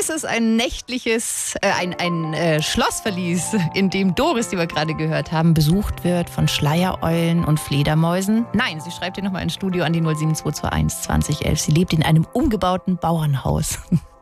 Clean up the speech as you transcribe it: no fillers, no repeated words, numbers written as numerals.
ist es ein nächtliches, ein Schlossverlies, in dem Doris, die wir gerade gehört haben, besucht wird von Schleiereulen und Fledermäusen? Nein, sie schreibt hier nochmal ins Studio an die 07221 2011. Sie lebt in einem umgebauten Bauernhaus.